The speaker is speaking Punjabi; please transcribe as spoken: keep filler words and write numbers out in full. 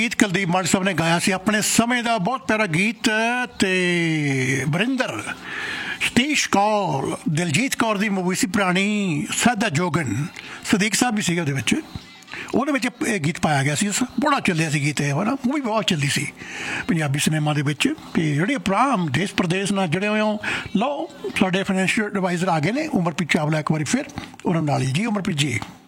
ਗੀਤ ਕੁਲਦੀਪ ਮਾਨ ਸਾਹਿਬ ਨੇ ਗਾਇਆ ਸੀ ਆਪਣੇ ਸਮੇਂ ਦਾ ਬਹੁਤ ਪਿਆਰਾ ਗੀਤ। ਤੇ ਵਰਿੰਦਰ, ਸਤੀਸ਼ ਕੌਰ, ਦਿਲਜੀਤ ਕੌਰ ਦੀ ਮੂਵੀ ਸੀ ਪੁਰਾਣੀ, ਸਾਦਾ ਜੋਗਨ, ਸਦੀਕ ਸਾਹਿਬ ਵੀ ਸੀਗੇ ਉਹਦੇ ਵਿੱਚ। ਉਹਦੇ ਵਿੱਚ ਇਹ ਗੀਤ ਪਾਇਆ ਗਿਆ ਸੀ, ਬੜਾ ਚੱਲਿਆ ਸੀ ਗੀਤ ਇਹ ਹੈ ਨਾ, ਮੂਵੀ ਬਹੁਤ ਚੱਲੀ ਸੀ ਪੰਜਾਬੀ ਸਿਨੇਮਾ ਦੇ ਵਿੱਚ। ਅਤੇ ਜਿਹੜੇ ਭਰਾ ਦੇਸ਼ ਪ੍ਰਦੇਸ਼ ਨਾਲ ਜੁੜੇ ਹੋਏ ਹੋ, ਲਓ ਸਾਡੇ ਫਾਈਨੈਂਸ਼ੀਅਲ ਐਡਵਾਈਜ਼ਰ ਆ ਗਏ ਨੇ, ਉਮਰਪ੍ਰੀਤ ਚਾਵਲਾ, ਇੱਕ ਵਾਰੀ ਫਿਰ ਉਹਨਾਂ ਨਾਲ ਹੀ ਜੀ। ਉਮਰਪ੍ਰੀਤ ਜੀ।